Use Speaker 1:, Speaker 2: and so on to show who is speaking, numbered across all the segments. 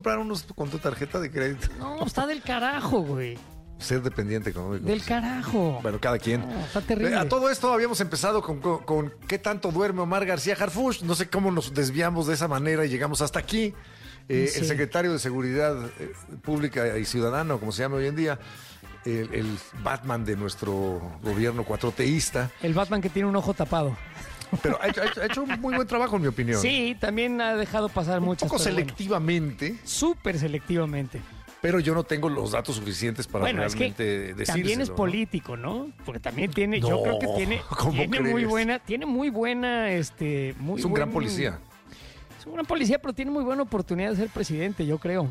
Speaker 1: comprar unos con tu tarjeta de crédito?
Speaker 2: No, está del carajo, güey.
Speaker 1: Ser dependiente económico.
Speaker 2: Del carajo.
Speaker 1: Bueno, cada quien.
Speaker 2: No, está terrible.
Speaker 1: A todo esto habíamos empezado con ¿qué tanto duerme Omar García Harfuch? No sé cómo nos desviamos de esa manera y llegamos hasta aquí.
Speaker 2: Sí.
Speaker 1: El secretario de Seguridad Pública y Ciudadano, como se llama hoy en día, el Batman de nuestro gobierno cuatroteísta.
Speaker 2: El Batman que tiene un ojo tapado.
Speaker 1: Pero ha hecho un muy buen trabajo, en mi opinión.
Speaker 2: Sí, también ha dejado pasar muchas
Speaker 1: Un poco
Speaker 2: pero
Speaker 1: selectivamente.
Speaker 2: Bueno, súper selectivamente.
Speaker 1: Pero yo no tengo los datos suficientes para realmente decírselo.
Speaker 2: También es político, ¿no? Porque también tiene, yo creo que tiene muy buena, es un
Speaker 1: gran policía.
Speaker 2: Es un gran policía, pero tiene muy buena oportunidad de ser presidente, yo creo.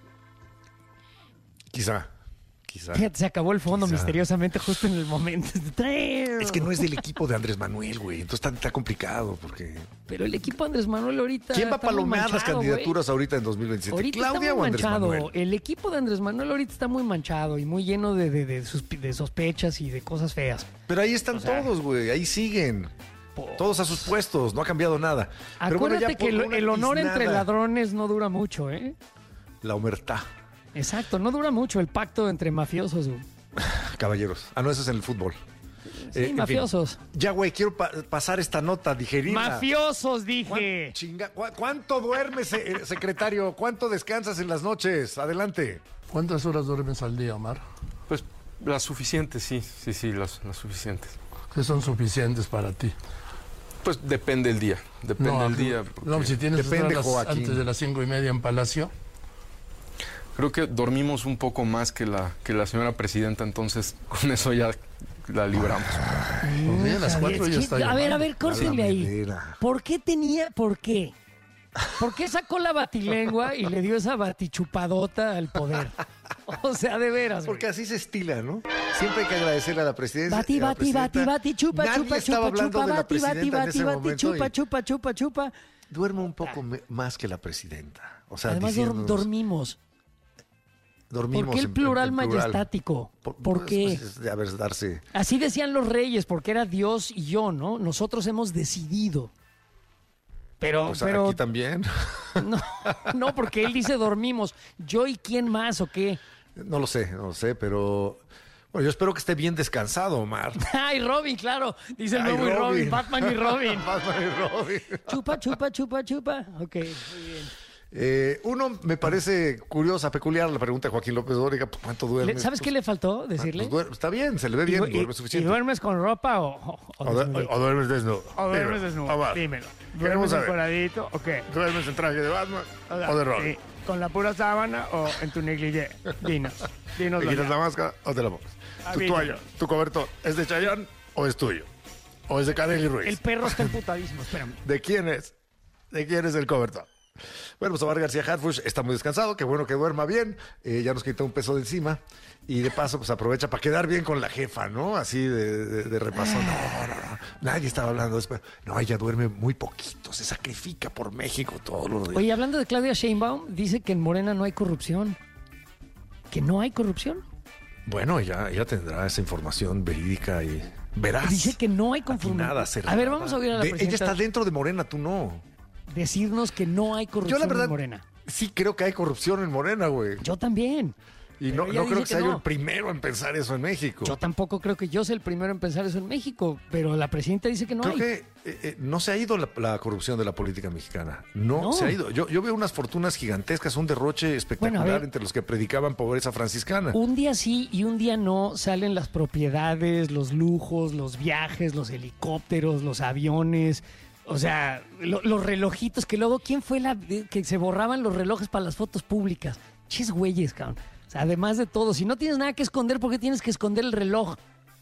Speaker 1: Quizá.
Speaker 2: Fíjate, se acabó el fondo misteriosamente justo en el momento.
Speaker 1: Es que no es del equipo de Andrés Manuel, güey. Entonces está complicado porque...
Speaker 2: Pero el equipo de Andrés Manuel ahorita...
Speaker 1: ¿Quién va a palomear las candidaturas ahorita en 2027?
Speaker 2: Ahorita
Speaker 1: ¿Claudia o Andrés Manuel?
Speaker 2: El equipo de Andrés Manuel ahorita está muy manchado y muy lleno de sospechas y de cosas feas.
Speaker 1: Pero ahí están todos, güey. Ahí siguen. Todos a sus puestos. No ha cambiado nada.
Speaker 2: Acuérdate que el honor entre ladrones no dura mucho, ¿eh?
Speaker 1: La omertá.
Speaker 2: Exacto, no dura mucho el pacto entre mafiosos.
Speaker 1: Caballeros. No, eso es en el fútbol.
Speaker 2: Sí, mafiosos.
Speaker 1: Fin. Ya, güey, quiero pasar esta nota digerida.
Speaker 2: Mafiosos, dije.
Speaker 1: ¿Cuánto duermes, secretario? ¿Cuánto descansas en las noches? Adelante.
Speaker 3: ¿Cuántas horas duermes al día, Omar?
Speaker 4: Pues las suficientes, sí, las suficientes.
Speaker 3: ¿Qué son suficientes para ti?
Speaker 4: Pues depende del día, día.
Speaker 3: No, si tienes antes de las 5:30 en Palacio.
Speaker 4: Creo que dormimos un poco más que la señora presidenta, entonces con eso ya la libramos.
Speaker 3: A las 4 ya está.
Speaker 2: A ver, córtenle ahí. ¿Por qué? ¿Por qué sacó la batilengua y le dio esa batichupadota al poder? O sea, de veras.
Speaker 1: Porque así se estila, ¿no? Siempre hay que agradecerle a la presidencia.
Speaker 2: Bati, chupa, chupa.
Speaker 1: Duerme un poco más que la presidenta. O sea,
Speaker 2: además dormimos. ¿Por qué el plural majestático? ¿Por qué?
Speaker 1: Pues, darse...
Speaker 2: Así decían los reyes, porque era Dios y yo, ¿no? Nosotros hemos decidido. Pero
Speaker 1: aquí también.
Speaker 2: No, porque él dice dormimos. ¿Yo y quién más o qué?
Speaker 1: No lo sé, pero... Bueno, yo espero que esté bien descansado, Omar.
Speaker 2: Ay, Robin, claro. Dice el nuevo Robin. Batman y Robin.
Speaker 1: Batman y Robin.
Speaker 2: Chupa. Ok, muy bien.
Speaker 1: Uno, me parece curiosa, peculiar la pregunta de Joaquín López Dóriga. ¿Cuánto duermes?
Speaker 2: ¿Sabes qué le faltó decirle?
Speaker 1: Está bien, se le ve bien, duerme suficiente.
Speaker 2: ¿Y duermes con ropa o
Speaker 1: duermes desnudo?
Speaker 2: O duermes desnudo, dímelo. ¿Duermes encueradito o qué?
Speaker 1: ¿Duermes en traje de Batman o de Robin?
Speaker 2: Sí. ¿Con la pura sábana o en tu negligé? Dinos.
Speaker 1: ¿Te quitas la máscara o te la pones? ¿Tu toalla, tu cobertor, es de Chayanne o es tuyo? ¿O es de Kareli Ruiz?
Speaker 2: El perro está emputadísimo, espérame.
Speaker 1: ¿De quién es? ¿De quién es el cobertor? Bueno, pues Omar García Harfuch está muy descansado, qué bueno que duerma bien, ya nos quitó un peso de encima y de paso pues aprovecha para quedar bien con la jefa, ¿no? Así de repaso, no, nadie estaba hablando después. No, ella duerme muy poquito, se sacrifica por México todos los días.
Speaker 2: Oye, hablando de Claudia Sheinbaum, dice que en Morena no hay corrupción. ¿Que no hay corrupción?
Speaker 1: Bueno, ella tendrá esa información verídica y veraz.
Speaker 2: Dice que no hay conformidad.
Speaker 1: A
Speaker 2: ver, vamos a oír a la presidenta.
Speaker 1: Ella está dentro de Morena, tú no.
Speaker 2: Decirnos que no hay corrupción en Morena.
Speaker 1: Sí creo que hay corrupción en Morena, güey.
Speaker 2: Yo también.
Speaker 1: Y no creo que sea yo el primero en pensar eso en México.
Speaker 2: Yo tampoco creo que yo sea el primero en pensar eso en México, pero la presidenta dice que no hay.
Speaker 1: Creo que no se ha ido la corrupción de la política mexicana. No se ha ido. Yo veo unas fortunas gigantescas, un derroche espectacular entre los que predicaban pobreza franciscana.
Speaker 2: Un día sí y un día no salen las propiedades, los lujos, los viajes, los helicópteros, los aviones... O sea, los relojitos, que luego, ¿quién fue que se borraban los relojes para las fotos públicas? Ches güeyes, cabrón. O sea, además de todo, si no tienes nada que esconder, ¿por qué tienes que esconder el reloj?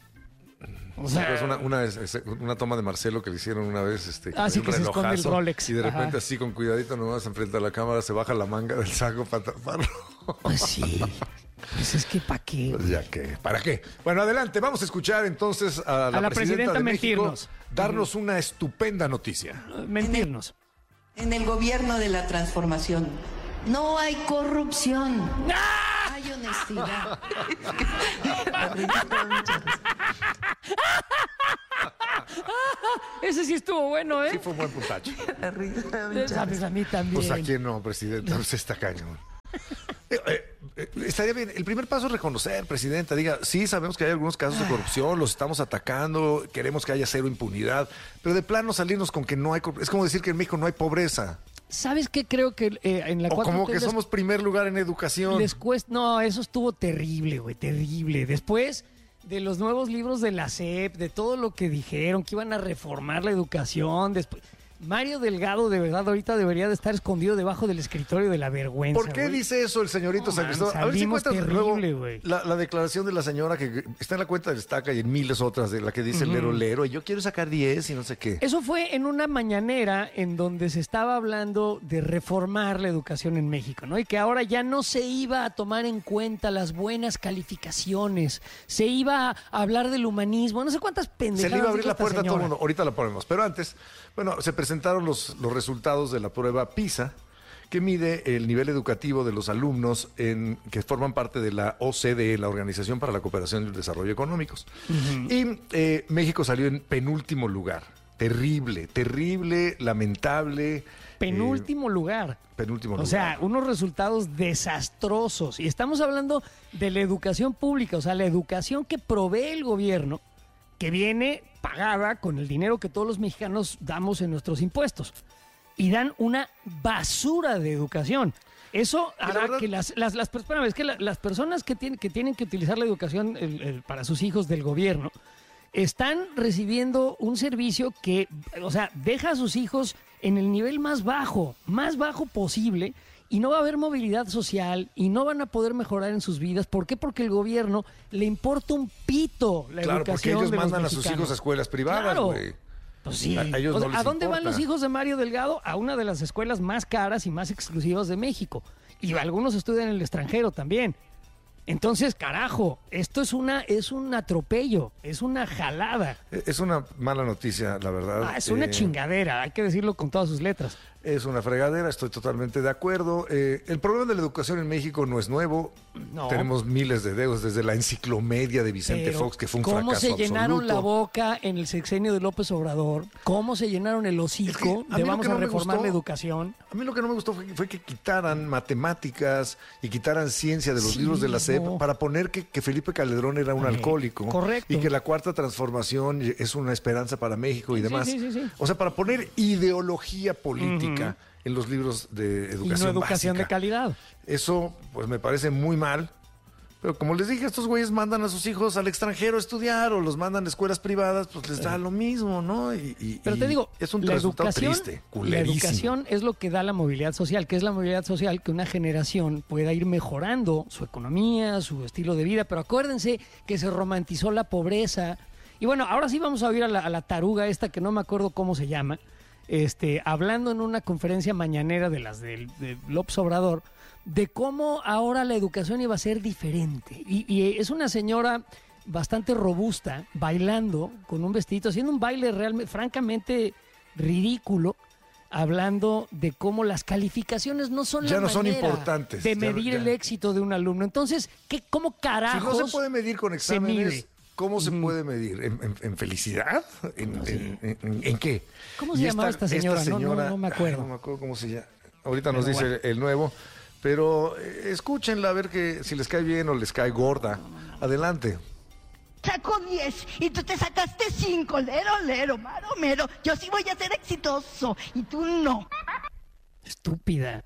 Speaker 1: O sea, pues una toma de Marcelo que le hicieron una vez,
Speaker 2: sí, que se esconde el Rolex.
Speaker 1: Y de repente así con cuidadito nomás enfrente a la cámara se baja la manga del saco para taparlo.
Speaker 2: Pues sí. Pues es que ¿para qué?
Speaker 1: Pues ya que, ¿para qué? Bueno, adelante, vamos a escuchar entonces a la presidenta de México darnos una estupenda noticia.
Speaker 2: Mentirnos.
Speaker 5: En el gobierno de la transformación no hay corrupción.
Speaker 2: ¡Ah!
Speaker 5: Hay honestidad.
Speaker 2: Ese sí estuvo bueno, ¿eh?
Speaker 1: Sí fue un buen puntacho.
Speaker 2: Sabes, a mí también.
Speaker 1: Pues a quién no, presidenta, pues está cañón. Estaría bien. El primer paso es reconocer, presidenta. Diga, sí, sabemos que hay algunos casos de corrupción, los estamos atacando, queremos que haya cero impunidad, pero de plano salirnos con que no hay corrupción. Es como decir que en México no hay pobreza.
Speaker 2: ¿Sabes qué? Creo que en la
Speaker 1: O como que somos primer lugar en educación.
Speaker 2: No, eso estuvo terrible, güey, terrible. Después de los nuevos libros de la SEP, de todo lo que dijeron, que iban a reformar la educación, después... Mario Delgado, de verdad, ahorita debería de estar escondido debajo del escritorio de la vergüenza.
Speaker 1: ¿Por qué dice eso el señorito San Cristóbal? A ver si encuentras luego la declaración de la señora que está en la cuenta de Destaca y en miles otras, de la que dice lero lero, y yo quiero sacar 10 y no sé qué.
Speaker 2: Eso fue en una mañanera en donde se estaba hablando de reformar la educación en México, ¿no? Y que ahora ya no se iba a tomar en cuenta las buenas calificaciones, se iba a hablar del humanismo, no sé cuántas pendejadas.
Speaker 1: Se le iba a abrir la puerta
Speaker 2: señora.
Speaker 1: a todo el mundo. Ahorita la ponemos. Pero antes, bueno, se presentaron los resultados de la prueba PISA, que mide el nivel educativo de los alumnos que forman parte de la OCDE, la Organización para la Cooperación y el Desarrollo Económicos. Y México salió en penúltimo lugar. Terrible, terrible, lamentable.
Speaker 2: Penúltimo lugar.
Speaker 1: Penúltimo lugar.
Speaker 2: O sea, unos resultados desastrosos. Y estamos hablando de la educación pública, o sea, la educación que provee el gobierno, que viene pagada con el dinero que todos los mexicanos damos en nuestros impuestos. Y dan una basura de educación. Eso hará que las personas que tienen que utilizar la educación para sus hijos del gobierno están recibiendo un servicio que, o sea, deja a sus hijos en el nivel más bajo posible, y no va a haber movilidad social y no van a poder mejorar en sus vidas. ¿Por qué? Porque el gobierno le importa un pito la educación. Claro, porque
Speaker 1: ellos mandan a sus hijos a escuelas privadas, güey.
Speaker 2: Claro. Pues sí.
Speaker 1: ¿A
Speaker 2: dónde van los hijos de Mario Delgado? A una de las escuelas más caras y más exclusivas de México. Y algunos estudian en el extranjero también. Entonces, carajo, esto es un atropello, es una jalada.
Speaker 1: Es una mala noticia, la verdad.
Speaker 2: Es una chingadera, hay que decirlo con todas sus letras.
Speaker 1: Es una fregadera, estoy totalmente de acuerdo. El problema de la educación en México no es nuevo. No. Tenemos miles de dedos, desde la enciclomedia de Vicente Fox, que fue un fracaso absoluto.
Speaker 2: ¿Cómo se llenaron la boca en el sexenio de López Obrador? ¿Cómo se llenaron el hocico de vamos a reformar la educación?
Speaker 1: A mí lo que no me gustó fue que quitaran matemáticas y quitaran ciencia de los libros de la SEP para poner que Felipe Calderón era un alcohólico.
Speaker 2: Correcto.
Speaker 1: Y que la cuarta transformación es una esperanza para México y demás.
Speaker 2: Sí.
Speaker 1: O sea, para poner ideología política en los libros de educación
Speaker 2: y no educación
Speaker 1: básica.
Speaker 2: De calidad.
Speaker 1: Eso, pues, me parece muy mal. Pero como les dije, estos güeyes mandan a sus hijos al extranjero a estudiar o los mandan a escuelas privadas, pues les da lo mismo, ¿no?
Speaker 2: Pero te digo,
Speaker 1: es un resultado triste, culerísimo.
Speaker 2: La educación es lo que da la movilidad social, que es la movilidad social que una generación pueda ir mejorando su economía, su estilo de vida. Pero acuérdense que se romantizó la pobreza. Y bueno, ahora sí vamos a oír a la taruga esta que no me acuerdo cómo se llama, hablando en una conferencia mañanera de López Obrador, de cómo ahora la educación iba a ser diferente. Y es una señora bastante robusta, bailando con un vestidito, haciendo un baile realmente, francamente ridículo, hablando de cómo las calificaciones no son
Speaker 1: ya
Speaker 2: la
Speaker 1: no son
Speaker 2: manera
Speaker 1: importantes
Speaker 2: de medir el éxito de un alumno. Entonces, ¿cómo carajos?
Speaker 1: Si no se puede medir con exámenes, ¿cómo se puede medir? ¿En felicidad? ¿En qué?
Speaker 2: ¿Cómo se llamaba esta señora? No me acuerdo.
Speaker 1: No me acuerdo cómo se llama. Ahorita nos dice el nuevo. Pero escúchenla a ver si les cae bien o les cae gorda. Adelante.
Speaker 6: Sacó 10 y tú te sacaste 5. Lero, mero. Yo sí voy a ser exitoso y tú no.
Speaker 2: Estúpida.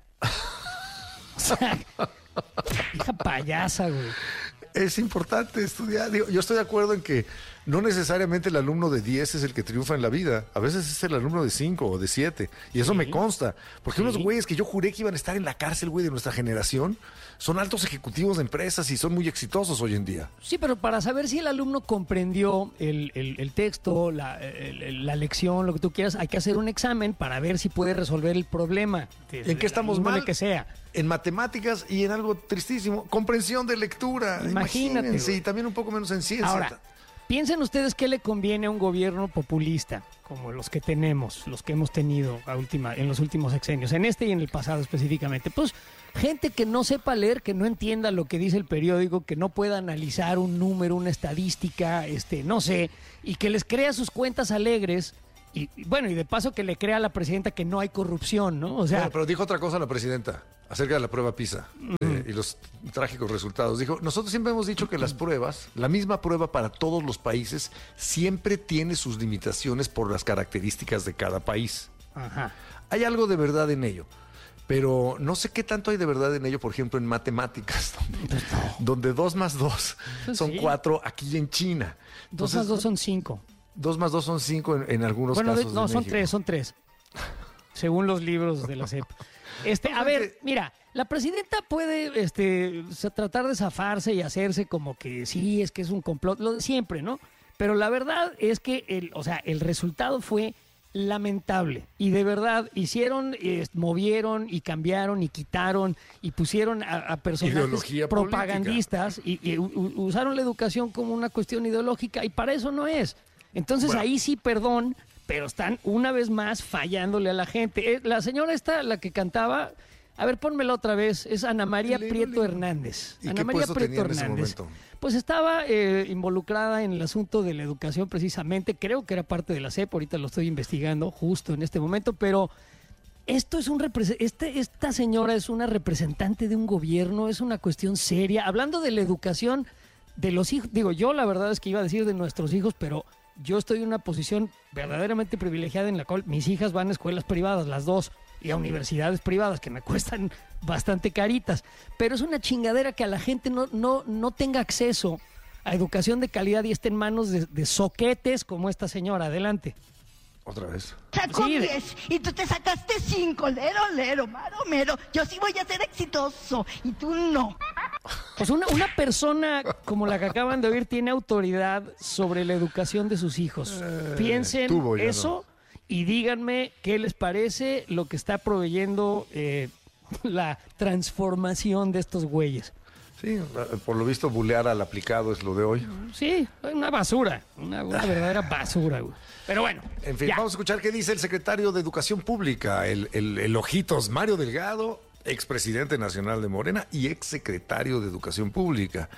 Speaker 2: O sea, hija payasa, güey.
Speaker 1: Es importante estudiar. Yo estoy de acuerdo en que no necesariamente el alumno de 10 es el que triunfa en la vida. A veces es el alumno de 5 o de 7. Y eso me consta. Porque unos güeyes que yo juré que iban a estar en la cárcel, güey, de nuestra generación, son altos ejecutivos de empresas y son muy exitosos hoy en día.
Speaker 2: Sí, pero para saber si el alumno comprendió el texto, la lección, lo que tú quieras, hay que hacer un examen para ver si puede resolver el problema.
Speaker 1: ¿En qué estamos mal?
Speaker 2: Que sea.
Speaker 1: En matemáticas y en algo tristísimo, comprensión de lectura.
Speaker 2: Imagínate.
Speaker 1: Sí, también un poco menos en ciencia.
Speaker 2: Ahora, piensen ustedes qué le conviene a un gobierno populista, como los que tenemos, los que hemos tenido en los últimos sexenios, en este y en el pasado específicamente. Pues gente que no sepa leer, que no entienda lo que dice el periódico, que no pueda analizar un número, una estadística, no sé, y que les crea sus cuentas alegres. Y bueno, y de paso que le crea a la presidenta que no hay corrupción, ¿no? O sea,
Speaker 1: bueno, pero dijo otra cosa la presidenta. acerca de la prueba PISA y los trágicos resultados. Dijo, nosotros siempre hemos dicho que las pruebas, la misma prueba para todos los países, siempre tiene sus limitaciones por las características de cada país.
Speaker 2: Ajá.
Speaker 1: Hay algo de verdad en ello, pero no sé qué tanto hay de verdad en ello, por ejemplo, en matemáticas, donde 2 más 2 son 4 aquí en China.
Speaker 2: 2 más 2 son 5.
Speaker 1: 2 más 2 son 5 en algunos casos.
Speaker 2: No, son
Speaker 1: México.
Speaker 2: 3, según los libros de la SEP. A ver, mira, la presidenta puede tratar de zafarse y hacerse como que sí, es que es un complot, lo de siempre, ¿no? Pero la verdad es que el resultado fue lamentable. Y de verdad hicieron, movieron y cambiaron y quitaron y pusieron a personajes propagandistas y usaron la educación como una cuestión ideológica y para eso no es. Entonces ahí sí, perdón, pero están una vez más fallándole a la gente. La señora esta, la que cantaba, a ver, pónmela otra vez, es Ana María Prieto Hernández.
Speaker 1: ¿Y
Speaker 2: Ana
Speaker 1: qué
Speaker 2: María
Speaker 1: puesto
Speaker 2: Prieto
Speaker 1: tenía en ese
Speaker 2: Hernández.
Speaker 1: momento?
Speaker 2: Pues estaba involucrada en el asunto de la educación precisamente, creo que era parte de la SEP, ahorita lo estoy investigando justo en este momento, pero esto es esta señora es una representante de un gobierno, es una cuestión seria. Hablando de la educación de los hijos, digo, yo la verdad es que iba a decir de nuestros hijos, pero yo estoy en una posición verdaderamente privilegiada en la cual mis hijas van a escuelas privadas, las dos, y a universidades privadas que me cuestan bastante caritas. Pero es una chingadera que a la gente no tenga acceso a educación de calidad y esté en manos de soquetes como esta señora. Adelante.
Speaker 1: Otra vez.
Speaker 6: Sacó
Speaker 2: Sí,
Speaker 6: 10 y tú te sacaste 5, lero, mero. Yo sí voy a ser exitoso y tú no.
Speaker 2: Pues una persona como la que acaban de oír tiene autoridad sobre la educación de sus hijos. Piensen eso y díganme qué les parece lo que está proveyendo la transformación de estos güeyes.
Speaker 1: Sí, por lo visto bulear al aplicado es lo de hoy.
Speaker 2: Sí, una basura, una verdadera basura, güey. Pero bueno.
Speaker 1: En fin,
Speaker 2: ya.
Speaker 1: vamos a escuchar qué dice el secretario de Educación Pública, el Ojitos Mario Delgado, expresidente nacional de Morena y exsecretario de Educación Pública.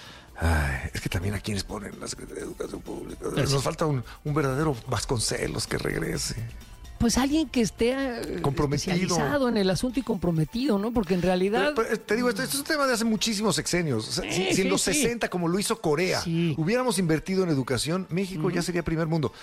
Speaker 1: Ay, es que también a quienes ponen la Secretaría de Educación Pública. Nos falta un verdadero Vasconcelos que regrese.
Speaker 2: Pues alguien que esté especializado en el asunto y comprometido, ¿no? Porque en realidad...
Speaker 1: Pero, te digo, esto es un tema de hace muchísimos sexenios. O sea, si en los 60, como lo hizo Corea, hubiéramos invertido en educación, México ya sería primer mundo.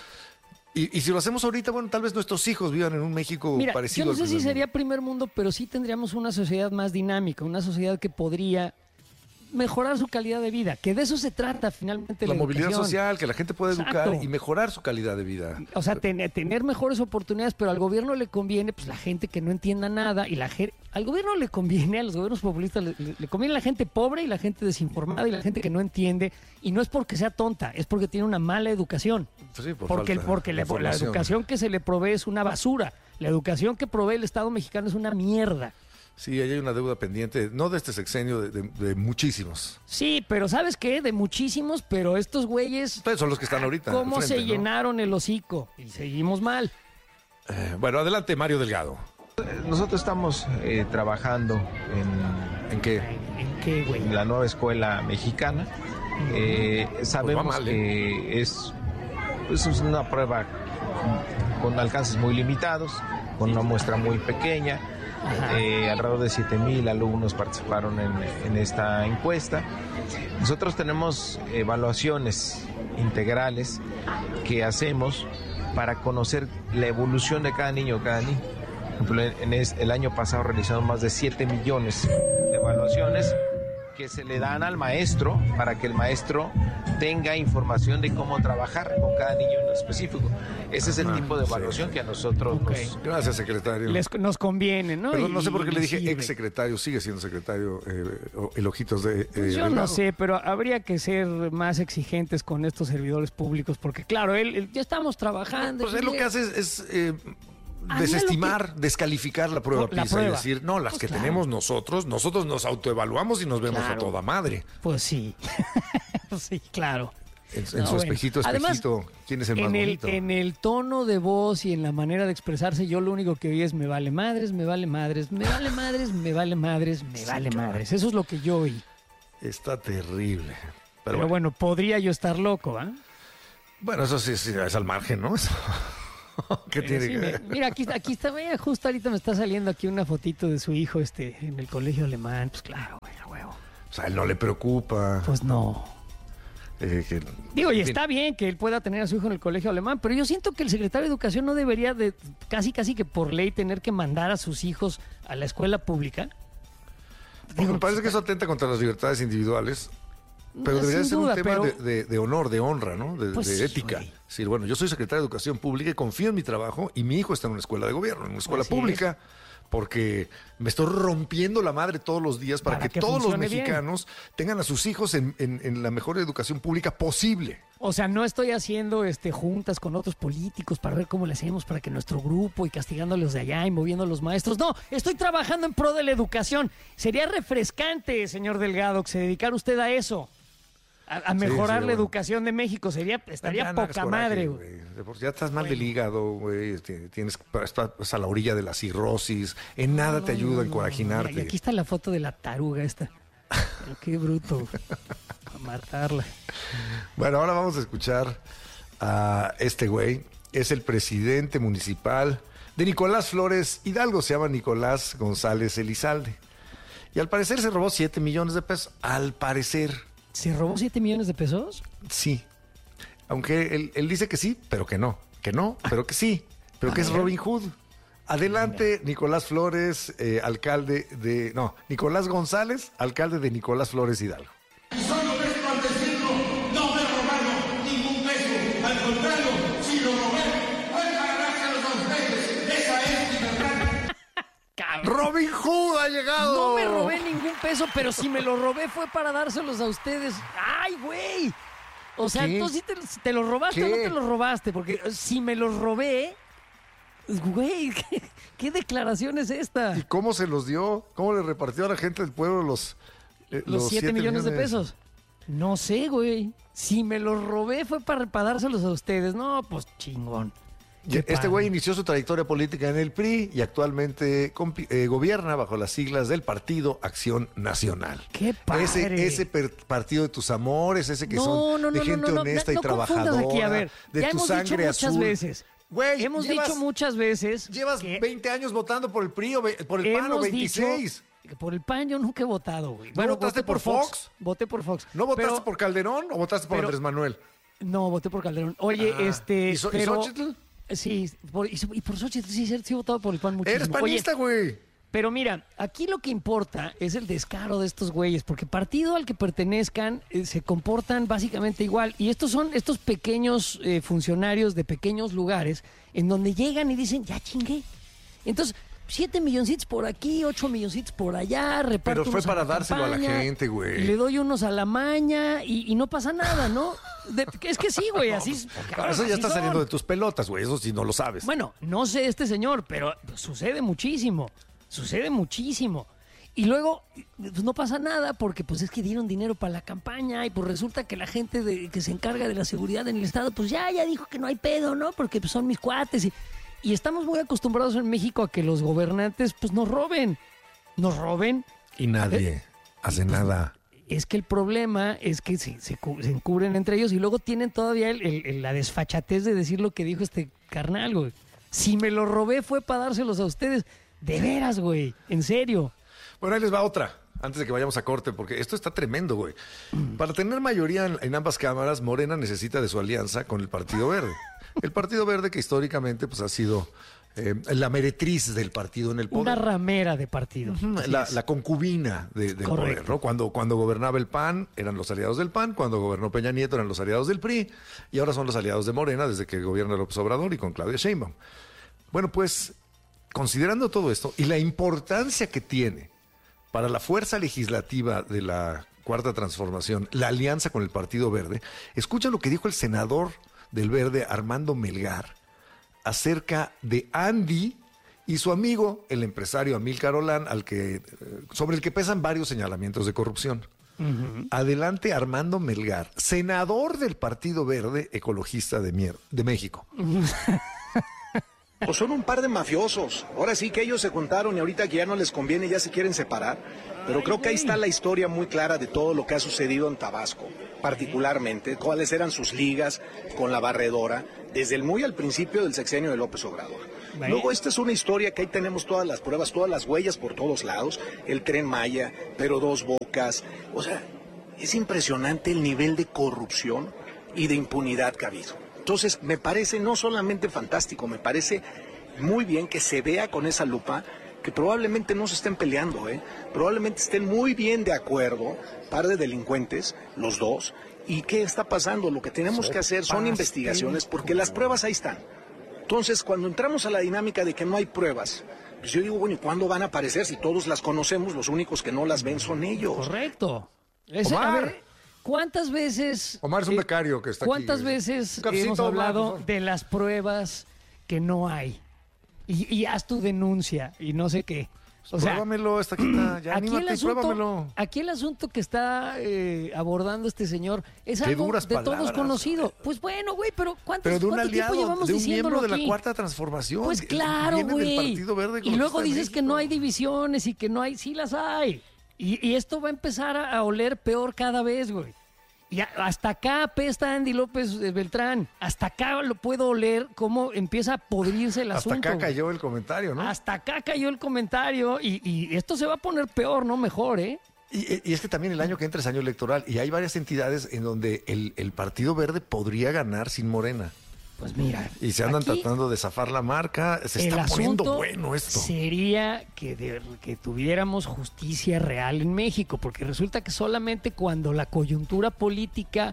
Speaker 1: Y si lo hacemos ahorita, bueno, tal vez nuestros hijos vivan en un México parecido.
Speaker 2: Yo no sé si sería primer mundo, pero sí tendríamos una sociedad más dinámica, una sociedad que podría mejorar su calidad de vida, que de eso se trata finalmente
Speaker 1: la movilidad
Speaker 2: educación
Speaker 1: social, que la gente pueda educar y mejorar su calidad de vida.
Speaker 2: O sea, tener mejores oportunidades, pero al gobierno le conviene, pues la gente que no entienda nada, y al gobierno le conviene, a los gobiernos populistas le conviene la gente pobre y la gente desinformada y la gente que no entiende, y no es porque sea tonta, es porque tiene una mala educación.
Speaker 1: Pues sí,
Speaker 2: porque la educación que se le provee es una basura, la educación que provee el Estado mexicano es una mierda.
Speaker 1: Sí, ahí hay una deuda pendiente, no de este sexenio, de muchísimos.
Speaker 2: Sí, pero ¿sabes qué? De muchísimos, pero estos güeyes...
Speaker 1: Ustedes son los que están ahorita.
Speaker 2: ¿Cómo
Speaker 1: frente,
Speaker 2: se llenaron el hocico? Y seguimos mal.
Speaker 1: Bueno, adelante, Mario Delgado.
Speaker 7: Nosotros estamos trabajando
Speaker 1: ¿En qué?
Speaker 2: ¿En qué, güey?
Speaker 7: en la nueva escuela mexicana. Sabemos
Speaker 1: mal,
Speaker 7: que es una prueba con alcances muy limitados, con una muestra muy pequeña. Alrededor de 7,000 alumnos participaron en esta encuesta. Nosotros tenemos evaluaciones integrales que hacemos para conocer la evolución de cada niño o cada niña. Por ejemplo, el año pasado realizaron más de 7 millones de evaluaciones que se le dan al maestro para que el maestro tenga información de cómo trabajar con cada niño en específico. Ese es el tipo de evaluación que a nosotros nos...
Speaker 1: Gracias, secretario.
Speaker 2: Nos conviene, ¿no?
Speaker 1: Perdón, no sé por qué le dije
Speaker 2: sirve.
Speaker 1: exsecretario, sigue siendo secretario, el Ojitos de...
Speaker 2: Pues yo no sé, pero habría que ser más exigentes con estos servidores públicos, porque claro, ya estamos trabajando.
Speaker 1: Pues él lo que hace es desestimar, descalificar la prueba PISA y decir, no, las
Speaker 2: pues
Speaker 1: que
Speaker 2: claro.
Speaker 1: tenemos nosotros nos autoevaluamos y nos vemos a toda madre.
Speaker 2: Pues sí, sí, claro.
Speaker 1: En su espejito,
Speaker 2: Además,
Speaker 1: ¿quién es el más bonito?
Speaker 2: En el tono de voz y en la manera de expresarse, yo lo único que oí es me vale madres, me vale madres, me vale madres, me vale madres, me vale madres. Eso es lo que yo oí.
Speaker 1: Está terrible. Pero
Speaker 2: bueno, podría yo estar loco, ¿ah?
Speaker 1: Bueno, eso sí es al margen, ¿no? Eso. ¿Qué tiene
Speaker 2: Sí,
Speaker 1: que ver?
Speaker 2: mira, aquí está, mira, justo ahorita me está saliendo aquí una fotito de su hijo en el colegio alemán. Pues claro, güey, a huevo.
Speaker 1: O sea, a él no le preocupa.
Speaker 2: Pues no. Digo, y
Speaker 1: en fin.
Speaker 2: está bien que él pueda tener a su hijo en el colegio alemán, pero yo siento que el secretario de Educación no debería de casi que por ley tener que mandar a sus hijos a la escuela pública.
Speaker 1: Me parece que eso atenta contra las libertades individuales, pero debería
Speaker 2: Sin
Speaker 1: ser
Speaker 2: duda,
Speaker 1: un tema
Speaker 2: pero-
Speaker 1: de honor, de honra, ¿no?
Speaker 2: Pues
Speaker 1: de
Speaker 2: sí,
Speaker 1: ética.
Speaker 2: güey.
Speaker 1: Es decir, bueno, yo soy secretario de Educación Pública y confío en mi trabajo y mi hijo está en una escuela de gobierno, en una escuela
Speaker 2: Así
Speaker 1: pública, porque me estoy rompiendo la madre todos los días para que todos los
Speaker 2: funcione bien.
Speaker 1: mexicanos tengan a sus hijos en la mejor educación pública posible.
Speaker 2: O sea, no estoy haciendo juntas con otros políticos para ver cómo le hacemos para que nuestro grupo y castigando a los de allá y moviendo a los maestros. No, estoy trabajando en pro de la educación. Sería refrescante, señor Delgado, que se dedicara usted a eso. A mejorar
Speaker 1: sí,
Speaker 2: la
Speaker 1: bueno.
Speaker 2: educación de México. Estaría
Speaker 1: Ya no hagas
Speaker 2: poca
Speaker 1: coraje,
Speaker 2: madre, güey.
Speaker 1: De por sí ya estás mal del hígado, güey. Estás a la orilla de la cirrosis. En nada te ayuda a encoraginarte.
Speaker 2: Y aquí está la foto de la taruga esta. Pero qué bruto, güey. A matarla.
Speaker 1: Bueno, ahora vamos a escuchar a este güey. Es el presidente municipal de Nicolás Flores Hidalgo. Se llama Nicolás González Elizalde. Y al parecer se robó 7 millones de pesos. Al parecer,
Speaker 2: ¿Se robó 7 millones de pesos?
Speaker 1: sí. Aunque él dice que sí, pero que no. Que no, pero que sí. Pero que es Robin Hood. Adelante, Nicolás Flores, alcalde de... No, Nicolás González, alcalde de Nicolás Flores Hidalgo.
Speaker 8: Solo vengo al decirlo, no me robaron ningún peso. Al contrario, si lo robé, fue para dárselos a ustedes. Esa es libertad.
Speaker 1: Robin Hood ha llegado.
Speaker 2: No me robé ningún peso, pero si me lo robé fue para dárselos a ustedes. ¡Ay, güey! O sea,
Speaker 1: ¿Qué?
Speaker 2: entonces ¿te lo robaste o no
Speaker 1: ¿Qué?
Speaker 2: te lo robaste? Porque si me los robé, güey, ¿qué declaración es esta?
Speaker 1: ¿Y cómo se los dio? ¿Cómo le repartió a la gente del pueblo los
Speaker 2: 7 millones de pesos. No sé, güey. Si me los robé fue para dárselos a ustedes. No, pues chingón. Qué
Speaker 1: Este
Speaker 2: padre.
Speaker 1: güey inició su trayectoria política en el PRI y actualmente gobierna bajo las siglas del Partido Acción Nacional.
Speaker 2: ¡Qué padre!
Speaker 1: Ese partido de tus amores, ese que
Speaker 2: No,
Speaker 1: son
Speaker 2: no,
Speaker 1: de
Speaker 2: no,
Speaker 1: gente
Speaker 2: no,
Speaker 1: honesta y
Speaker 2: no confundas
Speaker 1: trabajadora,
Speaker 2: aquí, a ver,
Speaker 1: de
Speaker 2: ya
Speaker 1: tu
Speaker 2: hemos
Speaker 1: sangre
Speaker 2: dicho muchas
Speaker 1: azul.
Speaker 2: veces.
Speaker 1: Güey,
Speaker 2: Hemos dicho muchas veces.
Speaker 1: Llevas
Speaker 2: que
Speaker 1: 20 años votando por el PRI o por el PAN o
Speaker 2: hemos
Speaker 1: 26.
Speaker 2: dicho que por el PAN yo nunca he votado, güey.
Speaker 1: ¿No votaste
Speaker 2: voté
Speaker 1: por Fox?
Speaker 2: Voté por Fox.
Speaker 1: ¿No votaste
Speaker 2: Pero-
Speaker 1: por Calderón o votaste por
Speaker 2: pero-
Speaker 1: Andrés Manuel?
Speaker 2: No, voté por Calderón. Oye,
Speaker 1: ¿Y
Speaker 2: pero...
Speaker 1: Xóchitl?
Speaker 2: Sí, y por Xochitl sí he votado por el PAN muchísimo.
Speaker 1: Eres
Speaker 2: Oye,
Speaker 1: panista, güey.
Speaker 2: pero mira, aquí lo que importa es el descaro de estos güeyes, porque partido al que pertenezcan se comportan básicamente igual. Y estos son estos pequeños funcionarios de pequeños lugares en donde llegan y dicen, ya chingué. Entonces, 7 milloncitos por aquí, 8 milloncitos por allá, reparto
Speaker 1: Pero fue
Speaker 2: unos
Speaker 1: para
Speaker 2: la
Speaker 1: dárselo a la
Speaker 2: campaña,
Speaker 1: gente, güey.
Speaker 2: y le doy unos a la maña y no pasa nada, ¿no? Es que sí, güey, así es.
Speaker 1: Claro, eso ya
Speaker 2: así
Speaker 1: está
Speaker 2: son.
Speaker 1: saliendo de tus pelotas, güey. Eso sí no lo sabes.
Speaker 2: Bueno, no sé este señor, pero sucede muchísimo. Sucede muchísimo. Y luego, pues no pasa nada porque pues es que dieron dinero para la campaña y pues resulta que la gente que se encarga de la seguridad en el Estado, pues ya dijo que no hay pedo, ¿no? Porque pues, son mis cuates. Y estamos muy acostumbrados en México a que los gobernantes pues nos roben. Nos roben.
Speaker 1: Y nadie hace nada.
Speaker 2: Es que el problema es que se encubren entre ellos y luego tienen todavía la desfachatez de decir lo que dijo este carnal, güey. Si me lo robé fue para dárselos a ustedes. De veras, güey. En serio.
Speaker 1: Bueno, ahí les va otra, antes de que vayamos a corte, porque esto está tremendo, güey. Para tener mayoría en ambas cámaras, Morena necesita de su alianza con el Partido Verde. El Partido Verde que históricamente pues, ha sido la meretriz del partido en el poder.
Speaker 2: Una ramera de partido. Así es.
Speaker 1: La concubina del
Speaker 2: Correcto.
Speaker 1: poder, ¿no? Cuando gobernaba el PAN, eran los aliados del PAN. Cuando gobernó Peña Nieto, eran los aliados del PRI. Y ahora son los aliados de Morena desde que gobierna López Obrador y con Claudia Sheinbaum. Bueno, pues, considerando todo esto y la importancia que tiene para la fuerza legislativa de la Cuarta Transformación, la alianza con el Partido Verde, escucha lo que dijo el senador del Verde, Armando Melgar, acerca de Andy y su amigo, el empresario Amílcar Olán, sobre el que pesan varios señalamientos de corrupción. Adelante, Armando Melgar, senador del Partido Verde Ecologista de México.
Speaker 9: Pues son un par de mafiosos. Ahora sí que ellos se juntaron y ahorita que ya no les conviene, ya se quieren separar. Pero creo que ahí está la historia muy clara de todo lo que ha sucedido en Tabasco, particularmente, cuáles eran sus ligas con la barredora, desde muy al principio del sexenio de López Obrador. Luego esta es una historia que ahí tenemos todas las pruebas, todas las huellas por todos lados, el Tren Maya, pero Dos Bocas, o sea, es impresionante el nivel de corrupción y de impunidad que ha habido. Entonces, me parece no solamente fantástico, me parece muy bien que se vea con esa lupa que probablemente no se estén peleando, probablemente estén muy bien de acuerdo, par de delincuentes, los dos, y ¿qué está pasando? Lo que tenemos que hacer son investigaciones porque las pruebas ahí están. Entonces, cuando entramos a la dinámica de que no hay pruebas, pues yo digo, bueno, ¿y cuándo van a aparecer? Si todos las conocemos, los únicos que no las ven son ellos.
Speaker 2: Correcto.
Speaker 1: Omar.
Speaker 2: A ver, ¿cuántas veces...
Speaker 1: Omar es un becario que está
Speaker 2: ¿cuántas
Speaker 1: aquí.
Speaker 2: veces hemos hablado de las pruebas que no hay? Y haz tu denuncia y no sé qué. O sea,
Speaker 1: pruébamelo, esta quita, ya anímate y pruébamelo.
Speaker 2: Aquí el asunto que está abordando este señor es
Speaker 1: Qué
Speaker 2: algo
Speaker 1: duras
Speaker 2: de
Speaker 1: palabras,
Speaker 2: todos conocido. Pues bueno, güey, pero ¿cuánto
Speaker 1: Pero de un
Speaker 2: tiempo
Speaker 1: aliado,
Speaker 2: llevamos
Speaker 1: de un
Speaker 2: diciéndolo
Speaker 1: miembro de
Speaker 2: aquí?
Speaker 1: la Cuarta Transformación.
Speaker 2: Pues claro,
Speaker 1: Viene del
Speaker 2: güey.
Speaker 1: Partido Verde
Speaker 2: Y luego
Speaker 1: Ecologista de
Speaker 2: dices que no hay divisiones y que no hay... Sí las hay. Y esto va a empezar a oler peor cada vez, güey. Y hasta acá apesta Andy López Beltrán. Hasta acá lo puedo oler cómo empieza a podrirse el asunto.
Speaker 1: Hasta acá cayó el comentario, ¿no?
Speaker 2: Hasta acá cayó el comentario y esto se va a poner peor, no mejor, ¿eh?
Speaker 1: Y es que también el año que entra es año electoral y hay varias entidades en donde el Partido Verde podría ganar sin Morena.
Speaker 2: Pues mira.
Speaker 1: Y se andan tratando de zafar la marca. Se está poniendo bueno esto.
Speaker 2: Sería que tuviéramos justicia real en México, porque resulta que solamente cuando la coyuntura política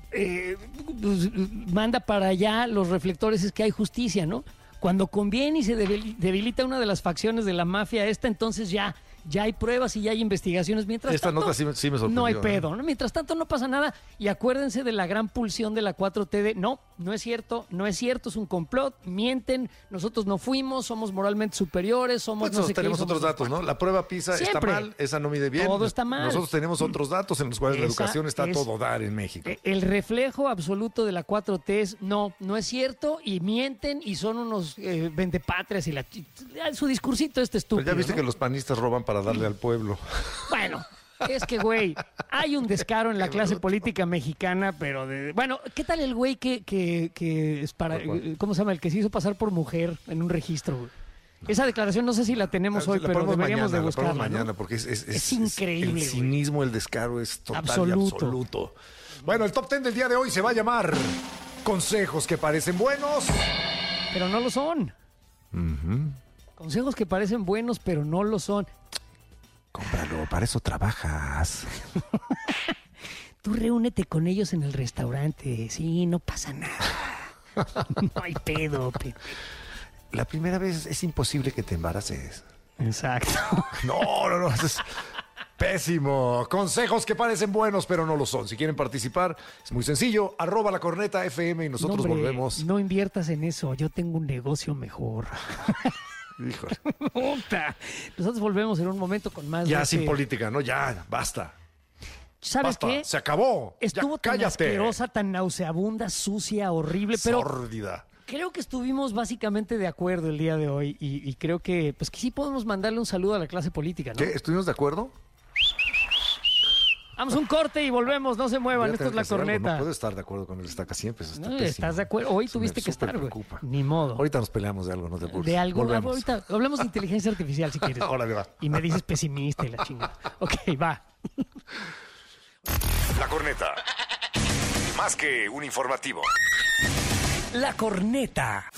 Speaker 2: pues, manda para allá los reflectores es que hay justicia, ¿no? Cuando conviene y se debilita una de las facciones de la mafia entonces ya hay pruebas y ya hay investigaciones. Mientras
Speaker 1: esta
Speaker 2: tanto,
Speaker 1: nota sí me sorprendió.
Speaker 2: No hay pedo, ¿no? Mientras tanto no pasa nada. Y acuérdense de la gran pulsión de la 4T de no es cierto, es un complot, mienten, nosotros no fuimos, somos moralmente superiores, somos
Speaker 1: pues tenemos otros datos, ¿no? La prueba PISA
Speaker 2: siempre
Speaker 1: está mal, esa no mide bien.
Speaker 2: Todo está mal.
Speaker 1: Nosotros tenemos otros datos en los cuales la educación está a todo dar en México.
Speaker 2: El reflejo absoluto de la 4T es no es cierto y mienten y son unos vendepatrias y su discursito estúpido.
Speaker 1: Pero ya viste,
Speaker 2: ¿no?
Speaker 1: que los panistas roban para darle al pueblo.
Speaker 2: Bueno, es que, güey, hay un descaro en la clase política mexicana, pero bueno, ¿qué tal el güey que es para... ¿Cómo se llama? El que se hizo pasar por mujer en un registro, güey. Esa declaración no sé si la tenemos hoy, pero deberíamos de buscarla,
Speaker 1: mañana,
Speaker 2: ¿no?
Speaker 1: porque
Speaker 2: es increíble.
Speaker 1: El cinismo, el descaro es total
Speaker 2: absoluto.
Speaker 1: Y absoluto. Bueno, el top 10 del día de hoy se va a llamar Consejos que parecen buenos,
Speaker 2: pero no lo son. Consejos que parecen buenos, pero no lo son.
Speaker 1: Cómpralo, para eso trabajas.
Speaker 2: Tú reúnete con ellos en el restaurante. Sí, no pasa nada. No hay pedo.
Speaker 1: La primera vez es imposible que te embaraces.
Speaker 2: Exacto.
Speaker 1: No, eso es pésimo. Consejos que parecen buenos, pero no lo son. Si quieren participar, es muy sencillo. @lacornetafm y nosotros volvemos.
Speaker 2: No inviertas en eso. Yo tengo un negocio mejor.
Speaker 1: Híjole.
Speaker 2: Nosotros volvemos en un momento con más.
Speaker 1: Ya sin política, ¿no? Ya, basta.
Speaker 2: ¿Sabes qué?
Speaker 1: Se acabó.
Speaker 2: Estuvo tan asquerosa, tan nauseabunda, sucia, horrible, pero
Speaker 1: sórdida.
Speaker 2: Creo que estuvimos básicamente de acuerdo el día de hoy y creo que pues que sí podemos mandarle un saludo a la clase política, ¿no?
Speaker 1: ¿Qué? ¿Estuvimos de acuerdo?
Speaker 2: Vamos a un corte y volvemos, no se muevan, esto es La Corneta.
Speaker 1: No puedo estar de acuerdo con el Estaca siempre, eso está
Speaker 2: no,
Speaker 1: pésimo.
Speaker 2: ¿Estás de acuerdo? Hoy tuviste que estar, güey. Ni modo.
Speaker 1: Ahorita nos peleamos de algo, no te apures.
Speaker 2: De algo,
Speaker 1: volvemos.
Speaker 2: Ahorita hablemos de inteligencia artificial si quieres.
Speaker 1: Órale, va.
Speaker 2: Y me dices pesimista y la chingada. Ok, va.
Speaker 10: La Corneta. Más que un informativo.
Speaker 11: La Corneta.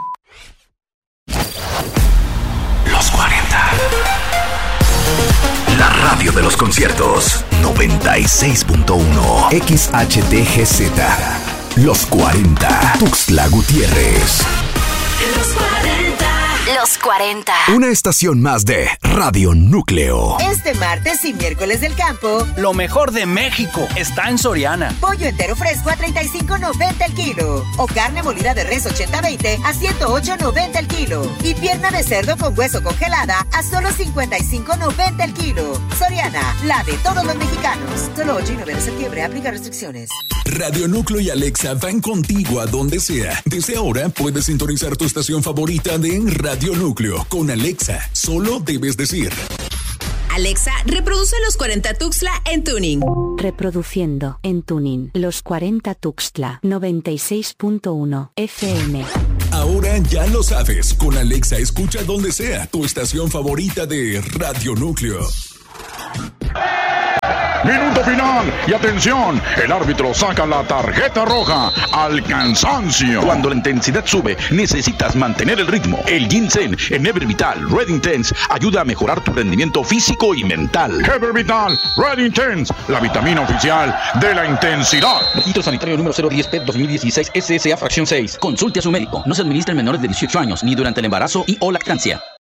Speaker 10: Los 40. La radio de los conciertos. 96.1 XHTGZ. Los 40. Tuxtla Gutiérrez.
Speaker 12: Los 40. Los 40.
Speaker 10: Una estación más de Radio Núcleo.
Speaker 13: Este martes y miércoles del campo,
Speaker 11: lo mejor de México está en Soriana.
Speaker 13: Pollo entero fresco a $35.90 el kilo. O carne molida de res 80-20 a $108.90 el kilo. Y pierna de cerdo con hueso congelada a solo $55.90 el kilo. Soriana, la de todos los mexicanos. Solo 8 y 9 de septiembre, aplica restricciones.
Speaker 14: Radio Núcleo y Alexa van contigo a donde sea. Desde ahora puedes sintonizar tu estación favorita de Radio Núcleo con Alexa. Solo debes decir:
Speaker 15: Alexa, reproduce Los 40 Tuxtla en Tuning.
Speaker 16: Reproduciendo en Tuning Los 40 Tuxtla 96.1 FM.
Speaker 14: Ahora ya lo sabes, con Alexa escucha donde sea tu estación favorita de Radio Núcleo.
Speaker 17: Minuto final y atención, el árbitro saca la tarjeta roja al cansancio.
Speaker 18: Cuando la intensidad sube, necesitas mantener el ritmo. El ginseng en Evervital Red Intense ayuda a mejorar tu rendimiento físico y mental.
Speaker 17: Evervital Red Intense, la vitamina oficial de la intensidad.
Speaker 19: Registro sanitario número 010P 2016 SSA fracción 6.
Speaker 20: Consulte a su médico. No se administra en menores de 18 años ni durante el embarazo y o lactancia.